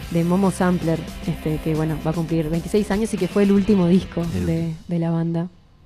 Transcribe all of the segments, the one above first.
de Momo Sampler, que bueno, va a cumplir 26 años y que fue el último disco de la banda.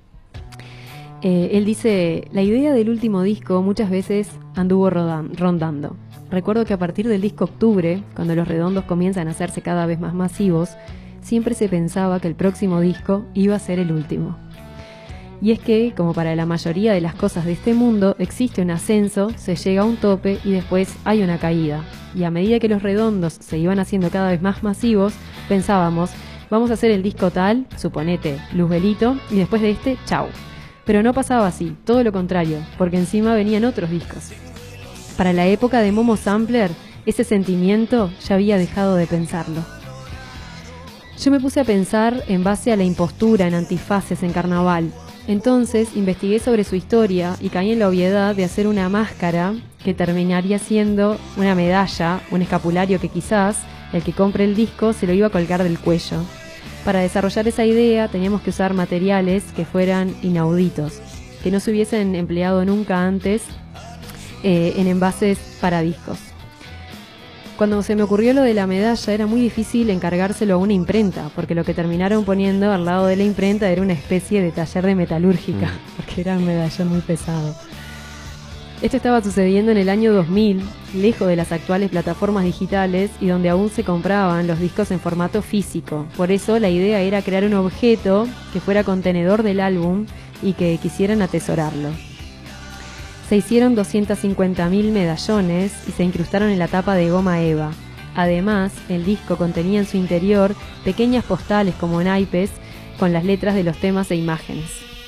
Él dice: la idea del último disco muchas veces anduvo rondando. Recuerdo que a partir del disco Octubre, cuando los Redondos comienzan a hacerse cada vez más masivos, siempre se pensaba que el próximo disco iba a ser el último. Y es que, como para la mayoría de las cosas de este mundo, existe un ascenso, se llega a un tope y después hay una caída. Y a medida que los Redondos se iban haciendo cada vez más masivos, pensábamos, vamos a hacer el disco tal, suponete, Luzbelito, y después de este, chau. Pero no pasaba así, todo lo contrario, porque encima venían otros discos. Para la época de Momo Sampler, ese sentimiento ya había dejado de pensarlo. Yo me puse a pensar en base a la impostura en Antifaces en Carnaval. Entonces investigué sobre su historia y caí en la obviedad de hacer una máscara que terminaría siendo una medalla, un escapulario que quizás el que compre el disco se lo iba a colgar del cuello. Para desarrollar esa idea teníamos que usar materiales que fueran inauditos, que no se hubiesen empleado nunca antes en envases para discos. Cuando se me ocurrió lo de la medalla era muy difícil encargárselo a una imprenta, porque lo que terminaron poniendo al lado de la imprenta era una especie de taller de metalúrgica, porque era un medallón muy pesado. Esto estaba sucediendo en el año 2000, lejos de las actuales plataformas digitales y donde aún se compraban los discos en formato físico. Por eso la idea era crear un objeto que fuera contenedor del álbum y que quisieran atesorarlo. Se hicieron 250.000 medallones y se incrustaron en la tapa de goma eva. Además, el disco contenía en su interior pequeñas postales como naipes con las letras de los temas e imágenes.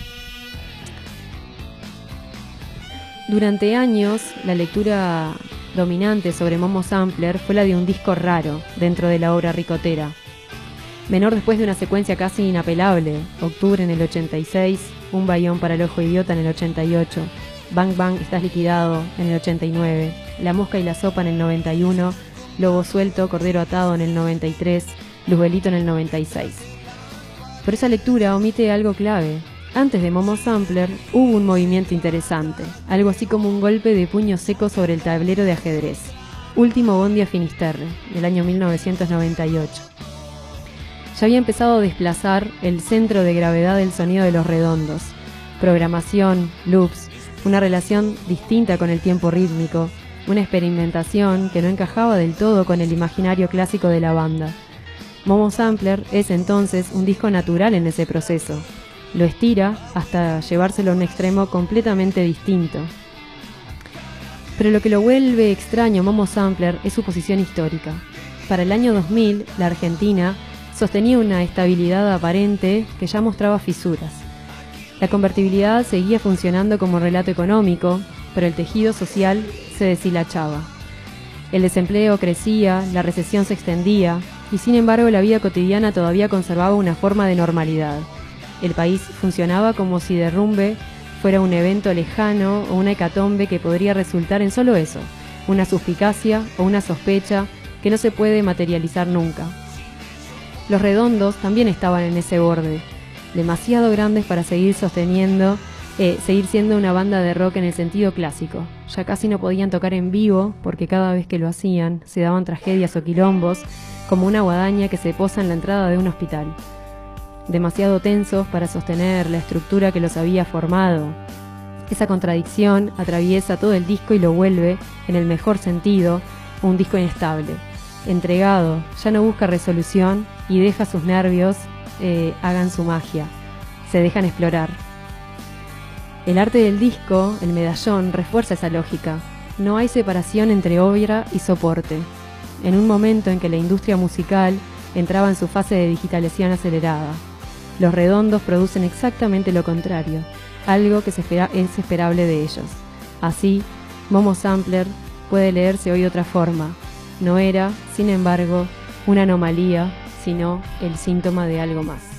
Durante años, la lectura dominante sobre Momo Sampler fue la de un disco raro dentro de la obra ricotera. Menor después de una secuencia casi inapelable: Octubre en el 86, Un bayón para el ojo idiota en el 88, Bang Bang estás liquidado en el 89, La mosca y la sopa en el 91, Lobo suelto, cordero atado en el 93, Luzbelito en el 96. Pero esa lectura omite algo clave. Antes de Momo Sampler hubo un movimiento interesante, algo así como un golpe de puño seco sobre el tablero de ajedrez. Último Bondi a Finisterre, del año 1998. Ya había empezado a desplazar el centro de gravedad del sonido de los Redondos. Programación, loops, una relación distinta con el tiempo rítmico, una experimentación que no encajaba del todo con el imaginario clásico de la banda. Momo Sampler es entonces un disco natural en ese proceso. Lo estira hasta llevárselo a un extremo completamente distinto. Pero lo que lo vuelve extraño a Momo Sampler es su posición histórica. Para el año 2000, la Argentina sostenía una estabilidad aparente que ya mostraba fisuras. La convertibilidad seguía funcionando como relato económico, pero el tejido social se deshilachaba. El desempleo crecía, la recesión se extendía, y sin embargo la vida cotidiana todavía conservaba una forma de normalidad. El país funcionaba como si derrumbe fuera un evento lejano o una hecatombe que podría resultar en solo eso, una suspicacia o una sospecha que no se puede materializar nunca. Los Redondos también estaban en ese borde, demasiado grandes para seguir siendo una banda de rock en el sentido clásico. Ya casi no podían tocar en vivo porque cada vez que lo hacían se daban tragedias o quilombos, como una guadaña que se posa en la entrada de un hospital. Demasiado tensos para sostener la estructura que los había formado. Esa contradicción atraviesa todo el disco y lo vuelve, en el mejor sentido, un disco inestable. Entregado, ya no busca resolución y deja sus nervios hagan su magia, se dejan explorar. El arte del disco, el medallón, refuerza esa lógica. No hay separación entre obra y soporte. En un momento en que la industria musical entraba en su fase de digitalización acelerada, los Redondos producen exactamente lo contrario, algo que es esperable de ellos. Así, Momo Sampler puede leerse hoy de otra forma. No era, sin embargo, una anomalía, sino el síntoma de algo más.